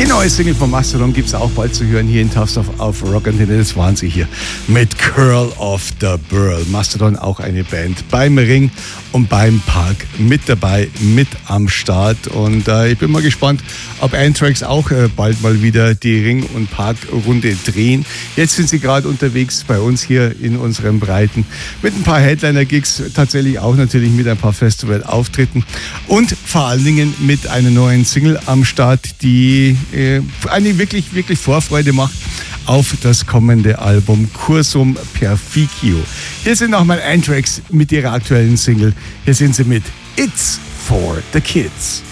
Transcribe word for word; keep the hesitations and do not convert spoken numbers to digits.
Die neue Single von Mastodon gibt es auch bald zu hören hier in Tough Stuff auf Rockantenne. Das waren sie hier mit Curl of the Burl. Mastodon auch eine Band beim Ring und beim Park mit dabei, mit am Start. Und äh, ich bin mal gespannt, ob Anthrax auch äh, bald mal wieder die Ring- und Park-Runde drehen. Jetzt sind sie gerade unterwegs bei uns hier in unseren Breiten mit ein paar Headliner-Gigs, tatsächlich auch natürlich mit ein paar Festival-Auftritten und vor allen Dingen mit einer neuen Single am Start, die äh, eine wirklich, wirklich Vorfreude macht auf das kommende Album Cursum Perficio. Hier sind nochmal Anthrax mit ihrer aktuellen Single. Hier sind sie mit It's for the Kids.